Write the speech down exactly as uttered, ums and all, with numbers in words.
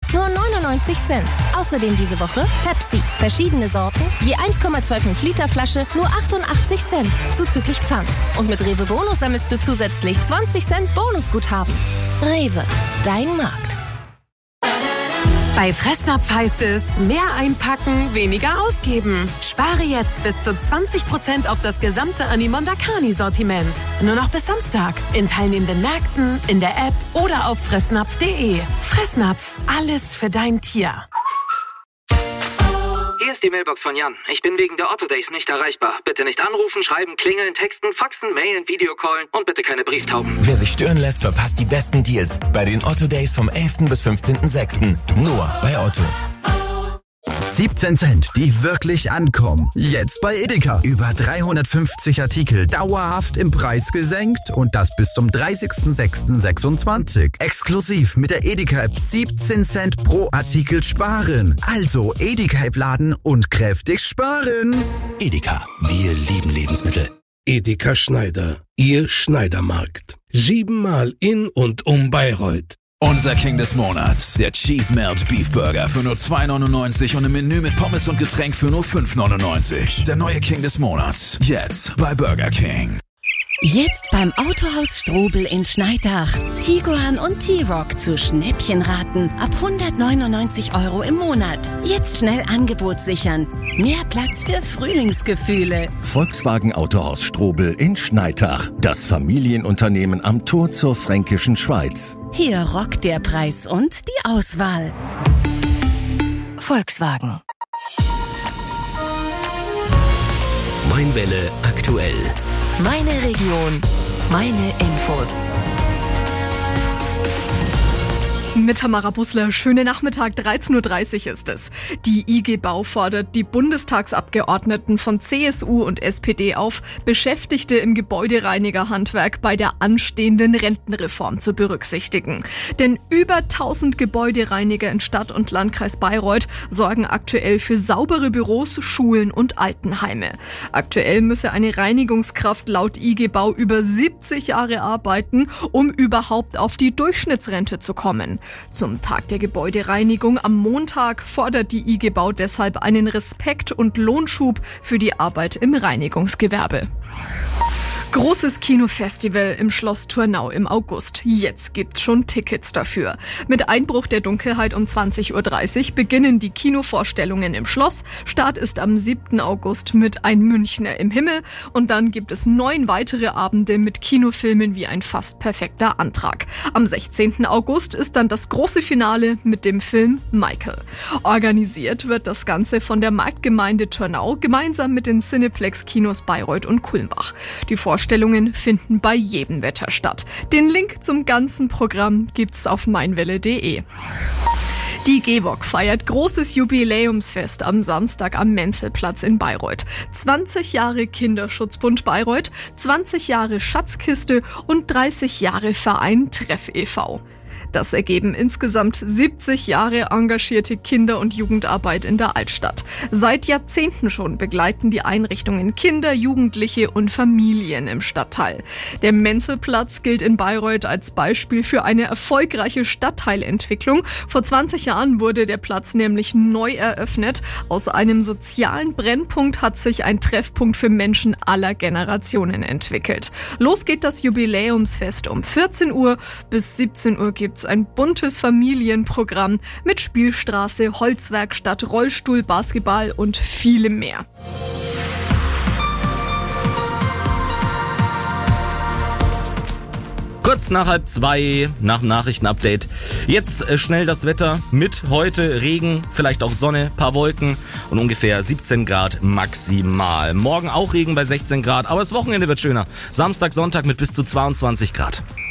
nur neunundneunzig Cent. Außerdem diese Woche Pepsi. Verschiedene Sorten, je eins Komma fünfundzwanzig Liter Flasche, nur achtundachtzig Cent, zuzüglich Pfand. Und mit Rewe Bonus sammelst du zusätzlich zwanzig Cent Bonusguthaben. Rewe, dein Markt. Bei Fressnapf heißt es, mehr einpacken, weniger ausgeben. Spare jetzt bis zu zwanzig Prozent auf das gesamte Animonda Carni-Sortiment. Nur noch bis Samstag. In teilnehmenden Märkten, in der App oder auf fressnapf punkt de. Fressnapf, alles für dein Tier. Hier ist die Mailbox von Jan. Ich bin wegen der Otto Days nicht erreichbar. Bitte nicht anrufen, schreiben, klingeln, texten, faxen, mailen, Videocallen und bitte keine Brieftauben. Wer sich stören lässt, verpasst die besten Deals bei den Otto Days vom elften bis fünfzehnten sechsten Nur bei Otto. siebzehn Cent, die wirklich ankommen. Jetzt bei Edeka. Über dreihundertfünfzig Artikel dauerhaft im Preis gesenkt und das bis zum dreißigsten sechsten sechsundzwanzig. Exklusiv mit der Edeka-App siebzehn Cent pro Artikel sparen. Also Edeka-App laden und kräftig sparen. Edeka, wir lieben Lebensmittel. Edeka Schneider, Ihr Schneidermarkt. Siebenmal in und um Bayreuth. Unser King des Monats, der Cheese Melt Beef Burger für nur zwei neunundneunzig und im Menü mit Pommes und Getränk für nur fünf neunundneunzig. Der neue King des Monats, jetzt bei Burger King. Jetzt beim Autohaus Strobel in Schneidach. Tiguan und T-Roc zu Schnäppchenraten ab hundertneunundneunzig Euro im Monat. Jetzt schnell Angebot sichern. Mehr Platz für Frühlingsgefühle. Volkswagen Autohaus Strobel in Schneidach. Das Familienunternehmen am Tor zur Fränkischen Schweiz. Hier rockt der Preis und die Auswahl. Volkswagen. Mainwelle aktuell. Meine Region, meine Infos. Mit Tamara Bussler, schönen Nachmittag, dreizehn Uhr dreißig ist es. Die I G Bau fordert die Bundestagsabgeordneten von C S U und S P D auf, Beschäftigte im Gebäudereinigerhandwerk bei der anstehenden Rentenreform zu berücksichtigen. Denn über tausend Gebäudereiniger in Stadt und Landkreis Bayreuth sorgen aktuell für saubere Büros, Schulen und Altenheime. Aktuell müsse eine Reinigungskraft laut I G Bau über siebzig Jahre arbeiten, um überhaupt auf die Durchschnittsrente zu kommen. Zum Tag der Gebäudereinigung am Montag fordert die I G Bau deshalb einen Respekt und Lohnschub für die Arbeit im Reinigungsgewerbe. Großes Kinofestival im Schloss Turnau im August. Jetzt gibt's schon Tickets dafür. Mit Einbruch der Dunkelheit um zwanzig Uhr dreißig beginnen die Kinovorstellungen im Schloss. Start ist am siebten August mit Ein Münchner im Himmel. Und dann gibt es neun weitere Abende mit Kinofilmen wie Ein fast perfekter Antrag. Am sechzehnten August ist dann das große Finale mit dem Film Michael. Organisiert wird das Ganze von der Marktgemeinde Turnau gemeinsam mit den Cineplex-Kinos Bayreuth und Kulmbach. Die Vorstellungen finden bei jedem Wetter statt. Den Link zum ganzen Programm gibt's auf mainwelle punkt de. Die G W O G feiert großes Jubiläumsfest am Samstag am Menzelplatz in Bayreuth. zwanzig Jahre Kinderschutzbund Bayreuth, zwanzig Jahre Schatzkiste und dreißig Jahre Verein Treff e V Das ergeben insgesamt siebzig Jahre engagierte Kinder- und Jugendarbeit in der Altstadt. Seit Jahrzehnten schon begleiten die Einrichtungen Kinder, Jugendliche und Familien im Stadtteil. Der Menzelplatz gilt in Bayreuth als Beispiel für eine erfolgreiche Stadtteilentwicklung. Vor zwanzig Jahren wurde der Platz nämlich neu eröffnet. Aus einem sozialen Brennpunkt hat sich ein Treffpunkt für Menschen aller Generationen entwickelt. Los geht das Jubiläumsfest um vierzehn Uhr. Bis siebzehn Uhr gibt ein buntes Familienprogramm mit Spielstraße, Holzwerkstatt, Rollstuhl, Basketball und vielem mehr. Kurz nach halb zwei, nach dem Nachrichtenupdate. Jetzt äh, schnell das Wetter mit heute Regen, vielleicht auch Sonne, paar Wolken und ungefähr siebzehn Grad maximal. Morgen auch Regen bei sechzehn Grad, aber das Wochenende wird schöner. Samstag, Sonntag mit bis zu zweiundzwanzig Grad.